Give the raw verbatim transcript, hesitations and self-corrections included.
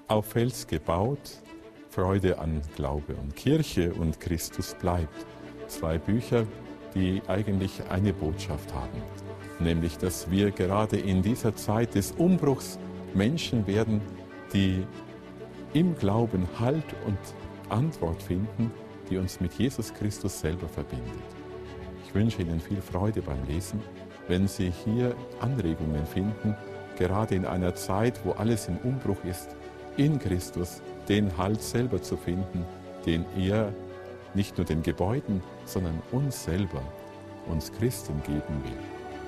Auf Fels gebaut, Freude an Glaube und Kirche und Christus bleibt. Zwei Bücher, die eigentlich eine Botschaft haben, nämlich, dass wir gerade in dieser Zeit des Umbruchs Menschen werden, die im Glauben Halt und Antwort finden, die uns mit Jesus Christus selber verbindet. Ich wünsche Ihnen viel Freude beim Lesen, wenn Sie hier Anregungen finden, gerade in einer Zeit, wo alles im Umbruch ist, in Christus den Halt selber zu finden, den er nicht nur den Gebäuden, sondern uns selber, uns Christen geben will.